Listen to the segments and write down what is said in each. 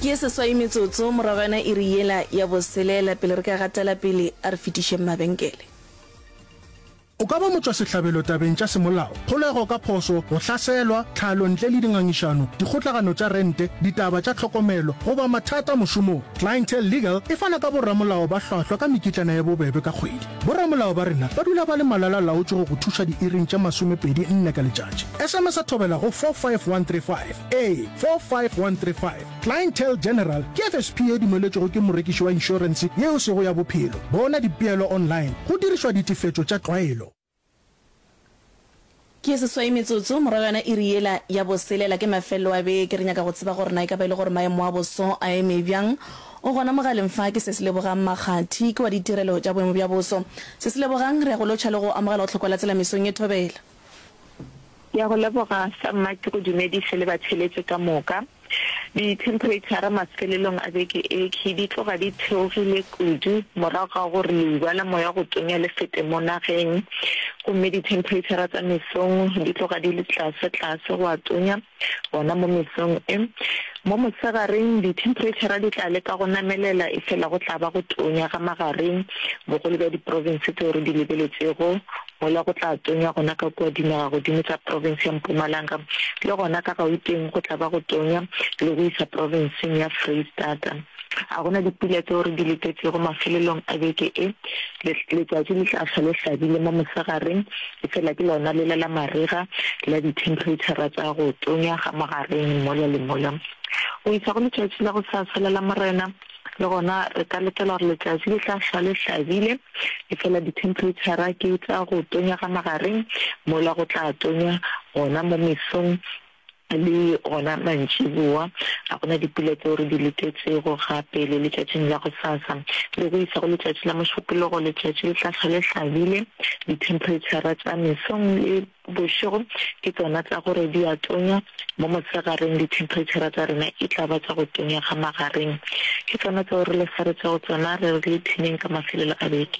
Ke seswai metsotso moragana e re yela ya boselela pele re ka gatela pele a re fetiše mabenkele. O ka ba motswasehlabelo tabeng tša semolao, kgolego ka phoso, go hlaselwa, tlhalo ntle le dingangišano, dikgotlagano tša rente, ditaba tša tlhokomelo, goba mathata mošomong. Clientele Legal e fana ka borramolao ba hlwahlwa ka mekitlana ya bobebe ka kgwedi. Borramolao ba rena ba dula ba le malala-laotše go thuša diiring tša 24 ka letšatši. SMS a thobela go 45135 45135. Clientele General ke FSP e dumeletšego ke morekiši wa inšorense yeo sego ya bophelo. Bona dipeelo online go dirišwa ditefetšo tša tlwaelo. Ke seswai metsotso moragana e re yela ya boselela ke mafelo a beke re nyaka go tseba gore na e ka ba ile gore maemo a boso a eme bjang o gona mogaleng fa ke se se lebogang Makgathi ke wa ditirelo tša boemo bja boso se se lebogang re go lotšha le go amogela go tlhokola tsela mesong e thobela ya go leboga sa mmatse go dumedise le batsheletse ka moka di temperature mafelelong a beke e ke di tloga di theogile kudu morago ga gore leiba la moya go tonya le fete mo nageng gomme di temperature tsa mesong di tloga di le tlase go a tonya gona mo mesong mo mosegareng di temperature di tla le ka go namelela e fela go tla ba go tonya ga magareng bogolo bja di-province tse gore di lebeletsego mola go tla tonya gona ka kua dinaga tsa province ya Mpumalanga le gona ka Gauteng go tla ba go tonya le go isa province ya Freistata a gona dipula tse gore di letetse go mafelelong a beke e letšatši le tla le hlabile mo mosegareng e fela ke lona le la marega la di-temperature tsa go tonya ga magareng mola le mola o isa go letšatši la go sa la morena le gona re ka letela gore letšatši le tla le hlabile e fela di-temperature ke tsa go tonya ga magareng mola go tla tonya gona mo mesong le gona mantšiboa a gona dipula tse gore di letetsego gape le letšatšing la go sasa le go isa go letšatši la mošupologo letšatši le tla le hlabile di-temperature tsa mesong le bošego ke tsona tsa gore di a tonya mo mosegareng di-temperature tsa rena e tla ba tsa go tonya ga magareng ke tsona tse gore le faretse go tsona re le thineng ka mafelelo a beke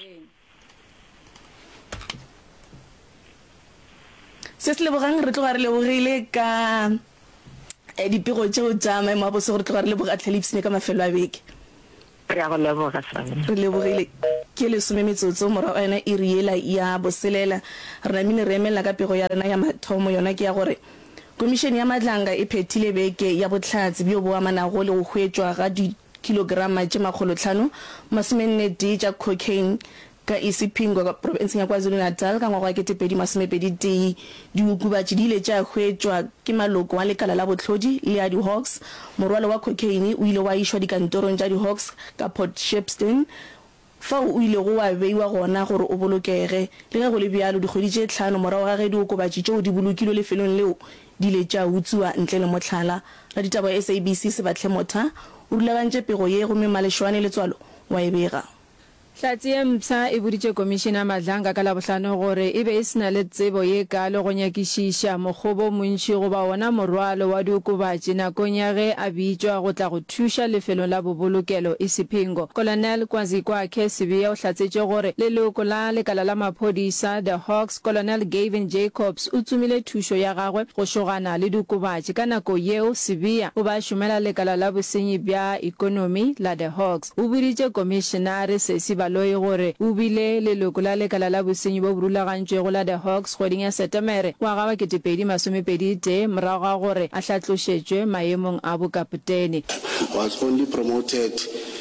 se se lebogang re tloga re lebogile ka dipego tšeo tša maemo a bose gore tloga re leboga tlhalipsene ka mafelo a beke re a go leboga sana re lebogile ke lesome metsotso morago yona e re yela ya boselela re namine re emelela ka pego ya rena ya mathomo yona ke ya gore komišene ya Madlanga e phethile beke ya botlhatsi bjo bo amanago le go hwetšwa ga dikilograma tše 500 masomenne tša cocaine ka Isipingo ka province ya KwaZulu-Natal ka ngwaga wa 2021 diokobatši di ile tša hwetšwa ke maloko wa lekala la botlhodi le ya di-Hawks morwalo wa cocaine o ile wa išwa dikantorong tša di-Hawks ka Port Shepstone fa o ile go wa beiwa gona gore o bolokege le ge go le bjalo dikgwedi tše 5 morago ga ge diokobatši tšeo di bolokilwe lefelong leo di ile tša utsuwa ntle le motlhala la ditaba ya SABC se batle motha o rulagantše pego ye gomme Malešwane letswalo wa e bega Hlatsi ya mpsa e boditše komišene ya Madlanga ka Labohlano gore e be e sena le tsebo ye kalo go nyakišiša mokgobo montši goba wona morwalo wa diokobatši nakong ya ge a bitšwa go tla go thuša lefelong la bobolokelo Isipingo. Colonel Kwazikwakhe Sibiya o hlatsetše gore leloko la lekala la maphodisa the Hawks Colonel Gavin Jacobs o tsomile thušo ya gagwe go šogana le diokobatši ka nako yeo Sibiya o ba šomela lekala la bosenyi bja economy la the Hawks. O boditše komishenare Sesi Baloyi gore o bile leloko la lekala la bosenyi bo burulagantšwego la the Hawks kgweding ya Setemere wa ga 2021 morago ga gore a hlatlošetšwe maemong a bokapotene. Was only promoted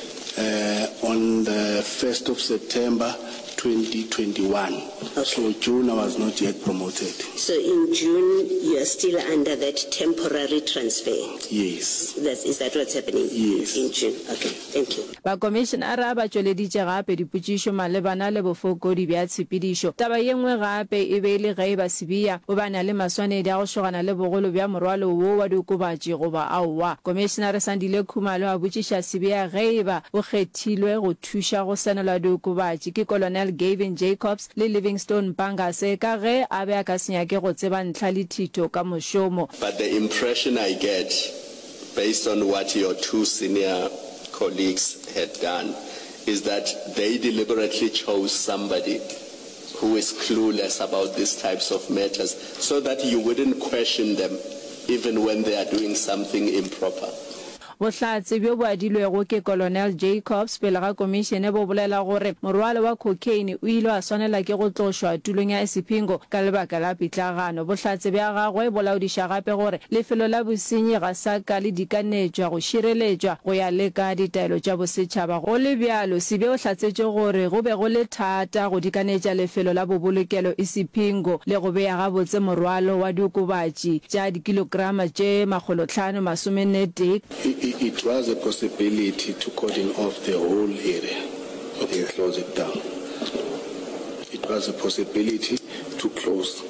on the 1st of September 2021. Okay. So June I was not yet promoted. So in June you are still under that temporary transfer? Yes. Is that what's happening? Yes. In June. Okay, thank you. Ba komishenara ba tšweleditše gape dipotšišo malebana le bofokodi bja tshepedišo. Taba ye nngwe gape e be le ge ba Sibiya o bana le maswanedi a go šogana le bogolo bja morwalo wo wa diokobatši goba aowa. Komishenare Sandile Khumalo a botšiša Sibiya ge ba o kgethilwe go thuša go sanelwa diokobatši ke Colonel Gavin Jacobs le Livingstone Pangase ka ge a be a ka senyake go tseba ntlha le thito ka mošomo. But the impression I get based on what your two senior colleagues had done is that they deliberately chose somebody who is clueless about these types of matters so that you wouldn't question them even when they are doing something improper. bohlatse bjo bo adilwego ke Colonel Jacobs pele ga komišene bo bolela gore morwalo wa cocaine o ile a swanela ke go tlošwa tulong ya Isipingo ka lebaka la pitlagano. Bohlatse bja gagwe bo laodiša gape gore lefelo la bosenyi ga sa ka le dikanetšwa go šireletšwa go ya le ka ditaelo tša bosetšhaba. Go le bjalo Sibe o hlatsetše gore go be go le thata go dikanetša lefelo la bobolokelo Isipingo le go bea gabotse morwalo wa diokobatši tša dikilograma tše 540. It was a possibility to cordon off the whole area and close it down. It was a possibility to close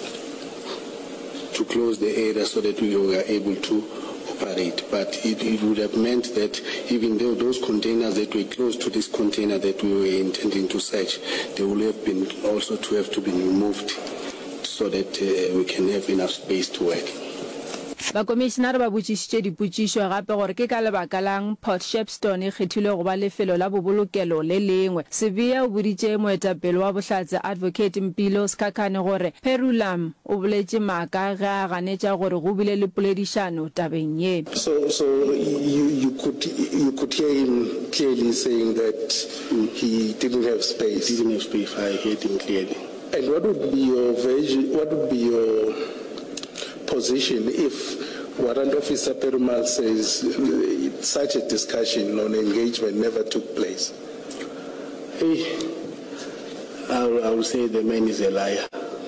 the area so that we were able to operate. But it would have meant that even though those containers that were close to this container that we were intending to search, they would have been also to have to be removed so that we can have enough space to work. Bakomišenare ba botšišitše dipotšišo gape gore ke ka lebaka lang Port Shepstone e kgethilwe go ba lefelo la bobolokelo le lengwe. Sibiya o boditše moetapele wa bohlatse Advocate Mpilo Skakane gore Perulam o boletše maaka ge a ganetša gore go bile le poledišano tabeng ye. So you could hear him clearly saying that he didn't have space. He didn't have space. I heard him clearly. And what would be your version? What would be your position if Warrant Officer Perumal says such a discussion on engagement never took place? I will say the man is a liar.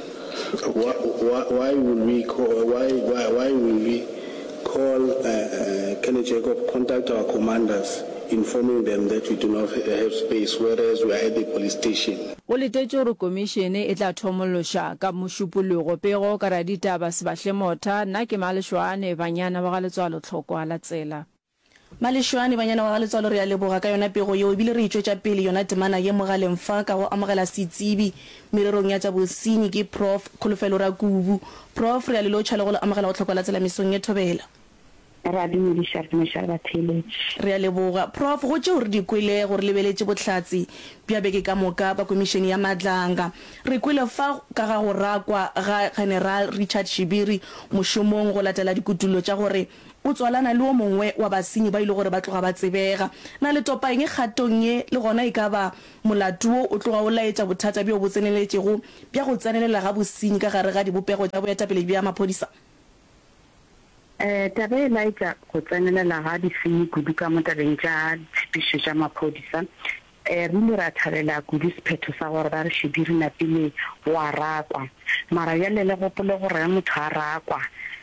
Why will we call? Why will we call Kenneth Jacob, contact our commanders, informing them that we do not have space, whereas we are at the police station? Go letetše gore komišene e tla thomološa ka mošupologo pego ka ra ditaba Sebahle Motha. Nna ke Malešwane Banyana ba ga Letswalo Tlhoko la Tsela. Malešwane Banyana wa ga Letswalo re ya leboga ka yona pego yeo ebile re itšwetša pele yona temana ye mogaleng fa ka go amogela setsebi mererong ya tša bosenyi ke Prof Kholofelo Rakubu. Prof re ya lelotšha le go amogela go tlhokola tsela mesong ye thobela. Re a leboga Prof go tšeo re di kwele gore lebeletše bohlatse bja beke ka moka ba komišene ya Madlanga. Re kwele fa ka ga go rakwa ga General Richard Shibiri mošomong go latela dikutulo tša gore o tswalana le o mongwe wa basenyi ba ile gore ba tloga ba tsebega na le topaeng e kgatong ye le gona e ka ba molatuo o tloga o laetša bothata bjo bo tseneletšego bja go tsenelela ga bosenyi ka gare ga dibopego tša boetapele bja maphodisa. Tabe laitsa go tsenelela ga disenyi kudu ka mo tabeng tša tshepišo tša maphodisa re ile ra thabela kudu sephetho sa gore ba re Shibiri na pele wa rakwa mara ya le gopole gore ya motho a rakwa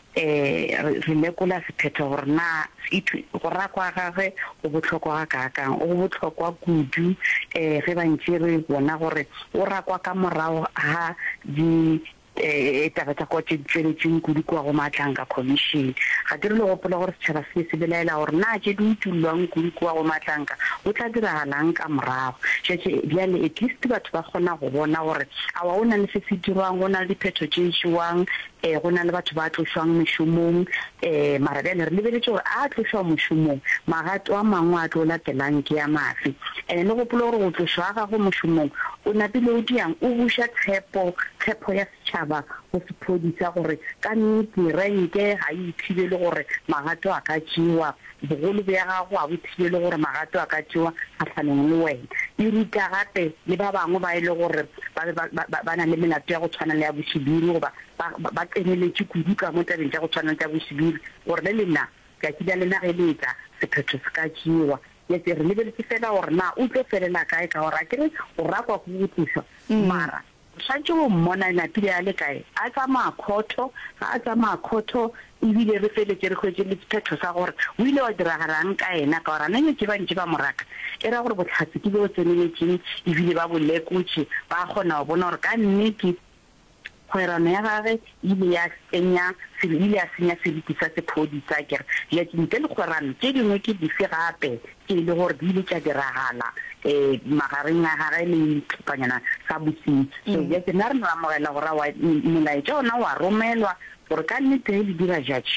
re lekola sephetho gore na go rakwa gagwe go botlhokwa ga kakang o botlhokwa kudu ge ba ntse re bona gore o rakwa ka morago ga di taba tsa kwa tsweletseng kudu kwa go Matlanga Commission ga dire le gopola gore setšhaba se belaela gore na tše di utulwang kudu kwa go Matlanga o tla diragalang ka morago šetše bjale at least batho ba kgona go bona gore awa o na le se se dirwang go na le diphetho tše tšewang go na le batho ba tlošwang mešomong mara bjale re lebeletše gore a tlošwa mošomong magato a mangwe a tlo latelang ke ya mafe and le gopola gore go tlošwa ga go mošomong o napile o diang o buša tshepo ya setšhaba go sephodisa gore ka nnete renke ga e thibele gore magato a ka tšewa bogolo bja gago a bo thibele gore magato a ka tšewa kgatlhanong le wena e ruta gape le ba bangwe ba e le gore ba na le melato ya go tshwana le ya Bošibiri goba ba tseneletše kudu ka mo tabeng tša go tshwana tša Bošibiri gore le lena ka kila lena ge letsa sephetho se ka tšewa yetse re lebeletse fela gore na o tlo felela kae ka gore a kere go rakwa go botlišwa mara santse go mmona napile a le kae a tsamaya khotho ga a tsamaya khotho ebile re feletse re kgwetse le sephetho sa gore o ile wa diragalang ka ena ka gore nanye ke ba ntse ba moraka e ra gore botlhatsi ke bo tseneletseng ebile ba bolekotše ba kgona go bona gore ka nnete kgwerano ya gage ile ya senya seriti sa sephodisa kere ya ntle le kgwerano tše dingwe ke dife gape ke le gore di ile tša diragala magareng a gage le tlhopanyana sa bosenyi so ya tsena re amogela gore molaetša ona wa romelwa gore ka nnete le dira judge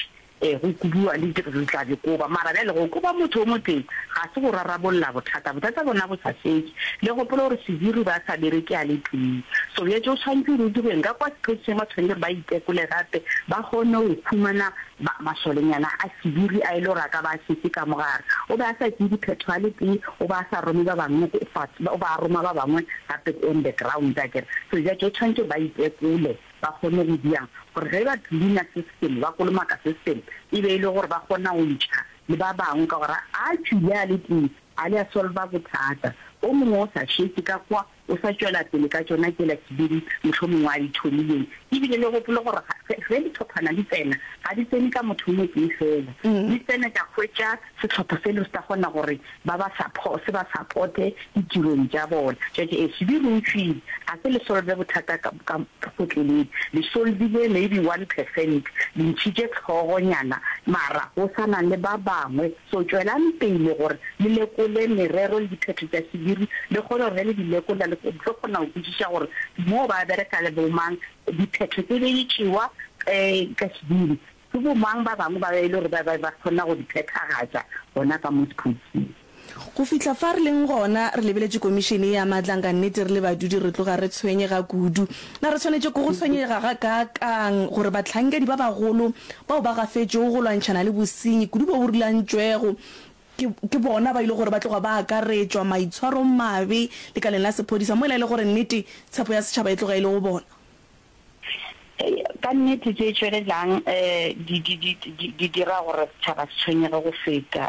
go kubiwa le re tla di koba mara le go koba motho o moteng ga se go rarabolla bothata bona bo sa fetse le go polo re Sibiri ba sa bereke a le teng so ye jo tshwantse re dire nga kwa se ma tshwantse ba itekole gape ba gone go khumana masolenyana a Sibiri a ile ra ka ba se ka mogare o ba sa di petrolity o ba sa romi ba bangwe go fat o ba roma ba bangwe gape on the ground again so ye jo tshwantse ba itekole ba gone go diang gore ge ba tlina system ba koloma ka system e be ile gore ba gona go ntšha le ba bangwe ka gore a tšhia le teng a le a solva bothata o mongwe o sa shetse ka kwa o sa tšwela pele ka tsona ke la Sibiri mohlomongwe a di thomileng ebile le gopole gore ge di tlhophana di tsena ga di tsene ka motho mo ke fela di tsena ka khwetša setlhopha se le se gona gore ba supporte ditirong tša bona tšatše Sibiri o file a se le solve bothata ka potleleng le solvile maybe 1% le ntšhitše tlhogonyana mara go sana le ba bangwe so tšwelang pele gore le lekole merero le diphetho tša Sibiri le gone re le di lekola le go kgona go botšiša gore mo ba bereka le bomang diphetho tse di tšewa ka Sibiri ke bomang ba bangwe ba ile gore ba kgona go diphethagatša gona ka mo sephutsing go fitla fa re leng gona re lebeletse komishene ya Madlanga nnete re le badudi re tloga re tshwenye ga kudu na re tshwanetse go tshwenyega ga kang gore batlhankedi ba bagolo bao ba gafetse go lwantšhana le bosenyi kudu bo burilantšwego ke bona ba ile gore ba tloga ba akaretswa maitshwaro mabe le ka lena sepodisa mo ile gore nnete tshepo ya setšhaba e tloga ile go bona ka nnete tse tswelelang di dira gore setšhaba se tshwenyege go feta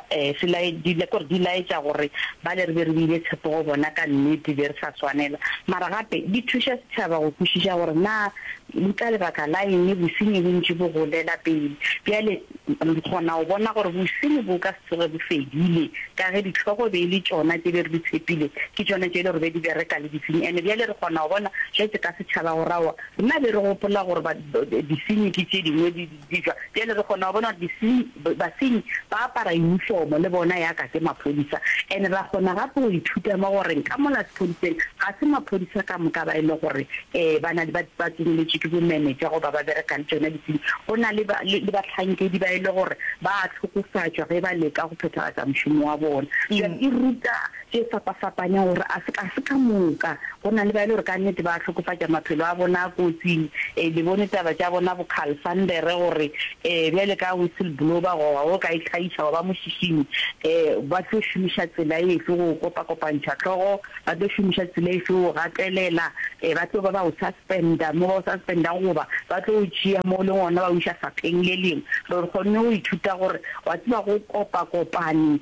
di laetša gore ba le re be re bile tshepo go bona ka nnete be re sa tshwanela mara gape di thuša setšhaba go kwešiša gore na ka lebaka la eng bosenyi bontši bo golela pele bjale re kgona go bona gore bosenyi bo ka se tsoge bo fedile ka ge ditlhogo be le tšona tse be re di tshepile ke tšona tše le gore be di bereka le disenyi and bjale re kgona go bona jetse ka setšhaba go rawa nna be re gopola gore disenyi ke tše dingwe di jwa bjale re kgona go bona basenyi ba apara uniformo le bona yaka ke maphodisa and ra kgona gape go ithuta mo goreng ka mola sephodiseng ga se maphodisa ka moka ba e le gore bana ba tsenyeletše ke bo manager go ba bereka le tsona disenyi go na le batlhankedi ba e le gore ba tlhokofatšwa ge ba leka go phethagatša mošomo wa bona e ruta tše fapafapanya gore a se ka moka go na le ba e le gore ka nnete ba tlhokofatša maphelo a bona a kotsing le bone taba tša bona bokhalfandere gore bjale ka whistleblower go ka itlhaiša go ba mošišimi ba tlo šomiša tsela efe go kopakopantšha tlhogo ba tlo šomiša tsela efe go gatelela ba tlo ba go suspenda mo ba go suspendang goba ba tlo go tšea mo le gona ba o iša fapheng le leng re kgonne go ithuta gore wa tseba go kopakopane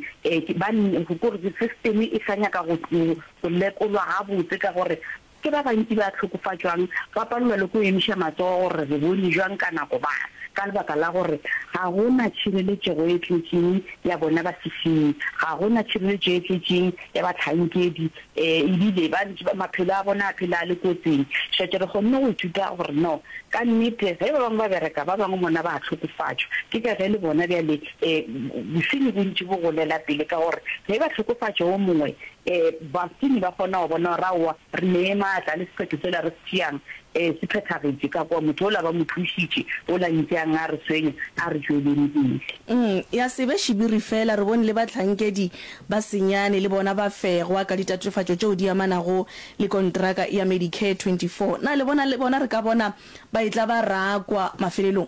gore system e sa nyaka go lekolwa gabotse ka gore ke ba bantsi ba tlhokofatšwang ba palelwa le go emiša matsogo gore re bone jwang ka nako ba ka lebaka la gore ga gona tšhireletsego e tletseng ya bona ba sefing ga gona tšhireletšo e tletseng ya batlhankedi ebile maphelo a bona a phela a le kotsing šetse re kgonne go ithuta gore no ka nnete ge ba bangwe ba bereka ba bangwe mona ba tlhokofatšwa ke ka ge le bona bjale bosenyi bontši bo golela pele ka gore ge ba tlhokofatša o mongwe basenyi ba kgona go bona raowa re nee maatla le sephetho sela re se tšeang se phethagetse ka kwa motho o la ba mo thušitše o la ntseang a re tshwenya a re tšweleng pele ya sebe Sibiri fela re bone le batlhankedi ba senyane le bona ba fegwa ka ditatofatšo tšeo di amanago le kontraka ya Medicare 24 na le bona re ka bona ba itla ba rakwa mafelelong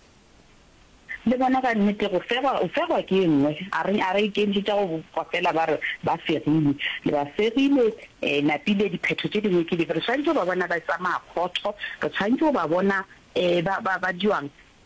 le bona ka nnete go fegwa ke nngwe a re ikentšetša go kwa fela ba re ba fegile le ba fegile napile diphetho tše dingwe ke dife re tshwanetse ba bona ba tsamaya khotho re tshwanetse ba bona ba diwang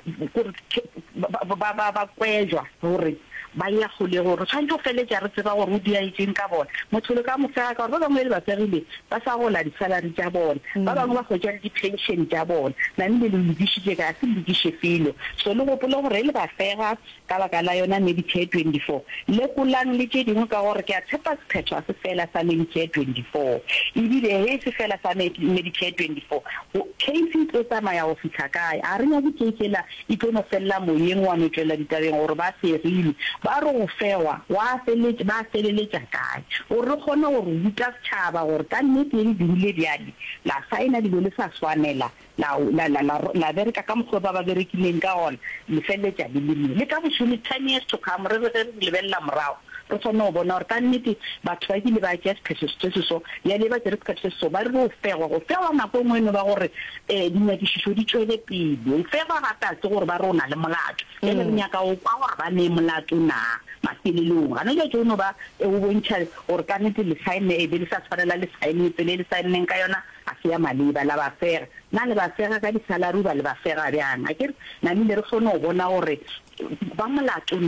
ba kwejwa gore ba ya gole gore tshwantse go feletša re tseba gore o diaetseng ka bona motho le ka mofega ka gore ba bangwe le ba fegile ba sa gola di-salary tša bona ba bangwe ba hwetša le di-pension tša bona namile le lebišitše ka se lebiše felo so le gopole gore le ba fega ka baka la yona Medicare 24 lekolang le tše dingwe ka gore ke a tshepa sephetho a se fela sa Medicare 24 ebile ge se fela sa Medicare 24 case e tlo tsamaya go fitlha kae a re nyake case ela e tlo no felela moyeng wa no tšwela ditabeng gore ba fegile ba re go fewa wa feletse ba feleletsa kae o re gone go ruta tshaba gore ka nnete le dile diali la saina di le sa swanela la bereka ka motho ba berekileng ka ona le feletsa di le ka bosule 10 years to come re lebella morao re tsona bona gore ka nnete batho ba dile ba just so ya le ba dire so ba re go fewa nako ngwe no ba gore dinyadišišo di tswele pele fewa ga tatse gore ba rona le molato le re nyaka o kwa gore ba ne molato na mafelelong ga no jo no ba o bontšha gore ka nnete le sign e be le sa tshwanela le sign pele le signeng ka yona a se ya maleba la ba fera na le ba fera ka di salary ba le ba fera bjang a ke na le re kgone go bona gore ba molato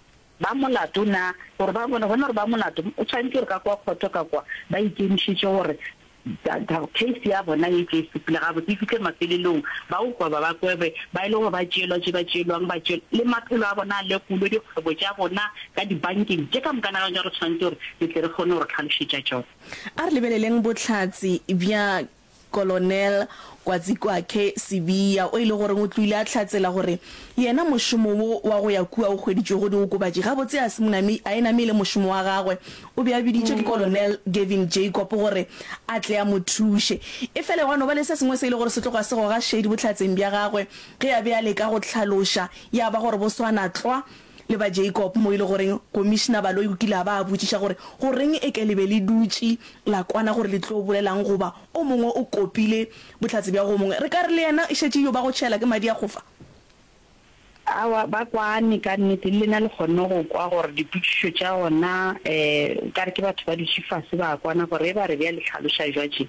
na gore ba bona gore ba molato o tshwanetse re ka kwa khoto ka kwa ba ikemišitše gore da case ya bona e ke sepela ga botse ke mafelelong ba o kwa ba kwebe ba ile go ba tšelwa le maphelo a bona le kulo di kgwebo tša bona ka di banking ke ka mokana ga re tshwanetse gore le tle re kgone gore tlhalošetša tšona a re lebeleleng botlhatsi bja Colonel Kwazikwakhe Sibiya o ile gore o tlile a tlhatsela gore yena mošomo wo wa go ya kua o khweditše go di okobatši ga botse a se moname a ena mele mošomo wa gagwe o be a biditše ke Colonel Gavin Jacob gore a tle a mothuše e fele gwa no ba le se sengwe se ile gore se tloga se go ga shedi botlhatseng bja gagwe ge a be a le ka go tlhaloša ya ba gore bo swana tlwa le ba Jacob mo ile gore commissioner ba lo ikila ba botšiša gore goreng e ke lebe le dutši la kwana gore le tlo bolelang goba o mongwe o kopile botlhatsi bja go mongwe re ka re le yena e šetše yo ba go tšhela ke madi a gofa awa ba kwane ka nnete le na le kgonne go kwa gore diputšišo tša ona ka re ke batho ba ditšhifase ba kwana gore e ba re bja le tlhaloša jwatše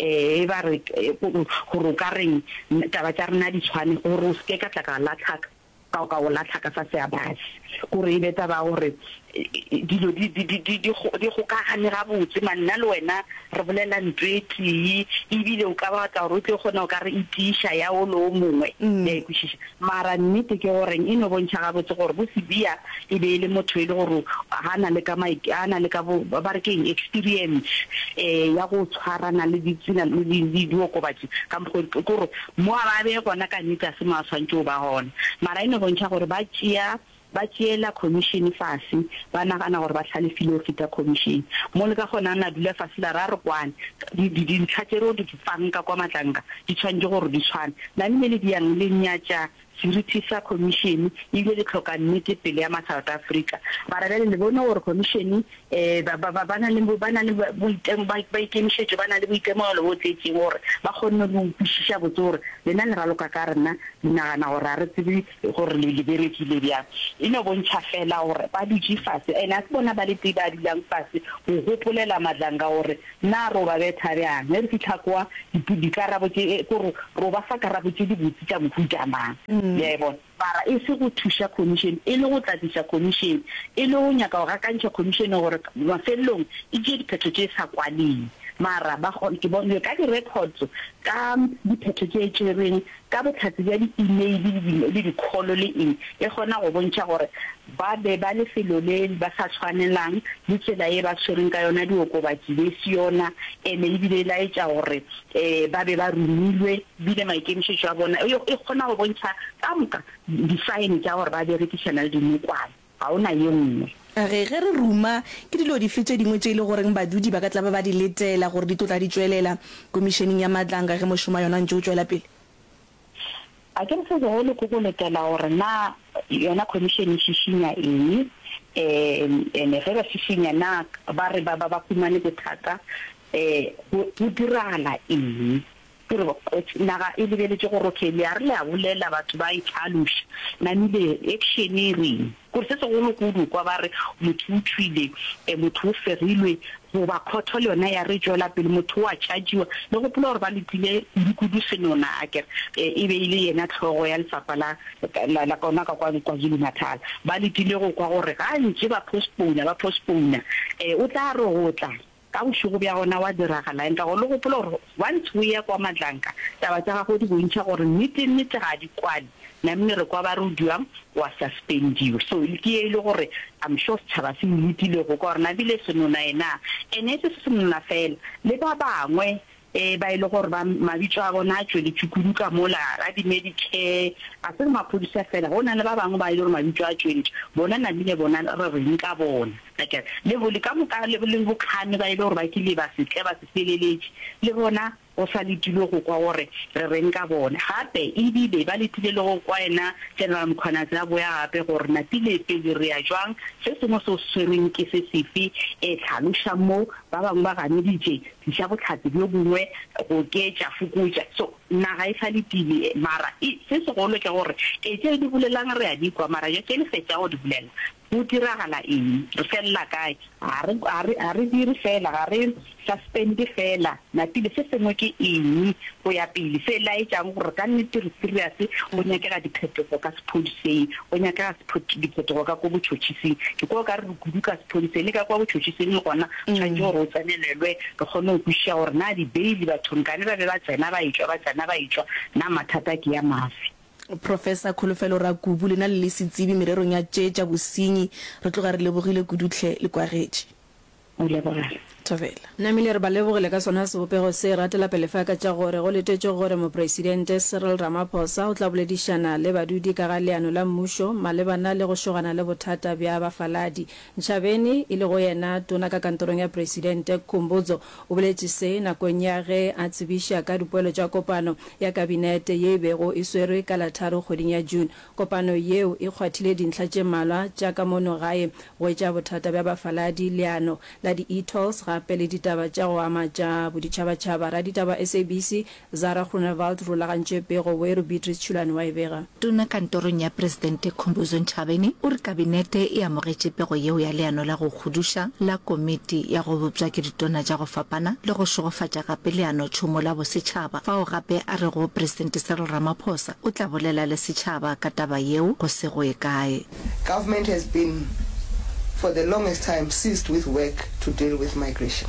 e ba re gore o ka reng taba tša rena di tshwane gore o seke ka tla ka latlhaka ka o latlhaka sa se a base gore e beta ba gore dilo di go kagane ga botse manna le wena re bolela ntwetsi ebile o ka batla gore o tle gona o ka re itiša ya o lo mongwe ya ikwišiša mara nnete ke gore e no bontšha ga botse gore bo Sibiya e be le motho e le gore ana le ka ba re keng experience ya go tshwarana le ditsina le diokobatši ka mokgwa gore mo a ba be gona ka nnete a se mo a tshwantse o ba gona mara e no bontšha gore ba tšeela commission fase ba nagana gore ba tlhalefile o feta commission mo le ka gona na dula fase la ra re kwane dintlha tšero di fanka kwa matlanka di tshwanetse gore di tshwane na mme le diang le nyatša security sa commission e ile le tlhoka nnete pele ya ma South Africa ba ra le bona gore commission ba na le boitemo ba ikemišetše ba na le boitemogelo bo tletše gore ba kgonne go kwešiša botse gore lena le raloka ka rena le nagana gore a re tsebe gore le berekile bjang e no bontšha fela gore ba dutše fase ene a se bona ba le tee ba dulang fase go gopolela matlanka gore na ro ba betha bjang ge re fitlha kwa dikarabo tše gore ro ba fa karabo tše di botse tša mohuta mang ya bona para e se go thuša commission e le go tlatiša commission e le go nyaka go gakantšha commission gore mafelelong e tšee diphetho tše sa kwaneng mara ba ke bone ka di-records ka diphetho tše tšereng ka botlhatsi bja di-email le di-call le eng e kgona go bontšha gore ba be ba lefelo le ba sa tshwanelang le tsela e ba tshwereng ka yona diokobatši be se yona ene ebile laetša gore ba be ba rumilwe bile maikemišetšo a bona e kgona go bontšha ka moka di-sign tša gore ba berekišana le dinokwane ga ona ye nngwe ge re ruma ke dilo di fetse dingwe tše ile goreng badudi ba ka tla ba di letela gore di tlotla di tswelela commissioning ya matlanka ge mošoma yona ntse o tswela pele a ke re se go le go letela gore na yona commission e šišinya eng ene ge ba šišinya na ba re ba khumane bothata go diragala eng naga e lebeletše gore okay le a re le a bolela batho ba itlhaloša namile action e reng gore se segolo kudu kwa ba re motho o thwile motho o ferilwe goba khotho le yona ya re tswela pele motho wa chargiwa le go pula gore ba letile dikudu senona a kere e be ile yena tlhogo ya lefapha la kona ka kwa KwaZulu-Natal ba letile go kwa gore ga ntse ba postpone o tla re go tla ka bošego bja gona wa diragala nka go le gopola gore once o ya kwa matlanka taba tša gago di bontšha gore nnete ga di kwane na mme re kwa ba re o duang wa suspendiwa so ke e le gore I'm sure setšhaba se letile go ka gore nabile senona ena ene se senona fela le ba bangwe ba ile gore ba mabitso a bona a tswele tshikudu ka mola a di Medicare a se maphodisa fela bona le ba bangwe ba ile gore mabitso a tswele bona na bile bona re re nka bona le go le ka moka le bokhane ba ile gore ba kile ba se tle ba se feleletse le bona o sa le dilo go kwa gore re reng ka bona gape e bile ba le tile le go kwa ena General Mkhwanazi a boya gape gore na tile pele re ya jwang se sengwe se se reng ke se sefe tlhalosha mo ba bangwe ba gane dije tsa botlhatsi bjo bongwe go ketša fokotša so naga e sa le tile mara se se golo ke gore ke tse di bulelang re a di kwa mara yo ke le fetša go di bulela go diragala eng re fella kae a re dire fela ga re suspend fela na tile se sengwe ke eng go ya pele se la e jang gore ka nnete re serious go nyakela diphetogo ka sepodising go nyakela diphetogo ka go botšhotšhising ke go ka re kudu ka sepodising le ka go botšhotšhising le gona tshwanetse gore o tsenelelwe re kgone go buša gore na di bail bathong ka ne ba be ba tsena ba itswa na mathata ke ya mafi Professor Kholofelo Rakubu le na le setsebi mererong ya tšetša bosenyi re tloga re lebogile kudutlhe le kwagetše o lebogela Tobela namile re ba lebogile ka sona sebopego se ratela pele fa ka tša gore go letetšwe gore mopresidente Cyril Ramaphosa o tla boledišana le badudi ka ga leano la mmušo malebana le go šogana le bothata bja bafaladi Ntšhabeni e le go yena tona ka kantorong ya presidente Khumbudzo o boletše se nakong ya ge a tsebiša ka dipoelo tša kopano ya kabinete ye bego e swerwe ka la 3 kgweding ya June kopano yeo e kgwathile dintlha tše mmalwa tša ka mono gae go etša bothata bja bafaladi leano la di-e-tolls gape le ditaba tša go ama tša boditšhabatšhaba ra ditaba SABC Zara Groenewald rulagantše pego wero Beatrice Chulane wa ebega tona kantorong ya presidente Khumbudzo Ntšhabeni o re kabinete e amogetše pego yeo ya leano la go khuduša la komiti ya go bopša ke ditona tša go fapana le go šogofatša gape leano tšhomo la bosetšhaba fao gape a re go presidente Cyril Ramaphosa o tla bolela le setšhaba ka taba yeo go se go e kae. Government has been for the longest time ceased with work to deal with migration.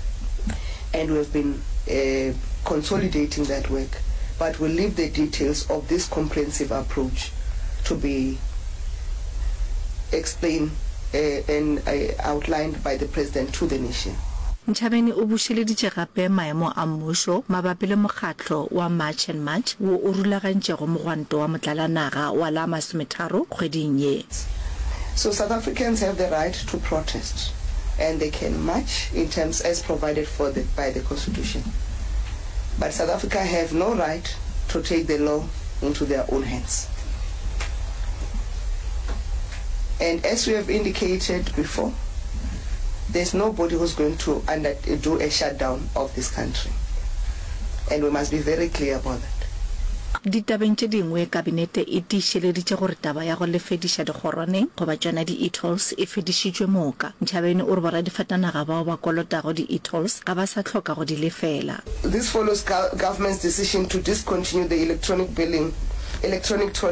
And we've been consolidating that work. But we'll leave the details of this comprehensive approach to be explained and outlined by the President to the nation. Ntšhabeni o bušeleditše gape maemo a mmušo mabapi le mokgatlo wa March and March wo o rulagantšego mogwanto wa motlalanaga wa la 30 kgweding ye. So South Africans have the right to protest and they can march in terms as provided for by the Constitution. But South Africa have no right to take the law into their own hands. And as we have indicated before, there's nobody who's going to do a shutdown of this country. And we must be very clear about that. Ditabeng tše dingwe kabinete e tiišeleditše gore taba ya go lefediša dikgorwaneng goba tšona di-e-tolls e fedišitšwe moka. Ntšhabeni o re boradifatanaga bao ba kolotago di-e-tolls ga ba sa tlhoka go di lefela. This follows government's decision to discontinue the electronic toll